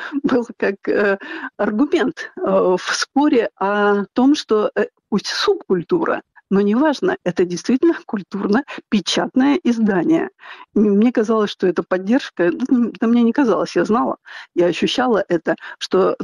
был как аргумент в споре о том, что пусть субкультура, но неважно, это действительно культурно-печатное издание. И мне казалось, что эта поддержка, да мне не казалось, я знала, я ощущала это, что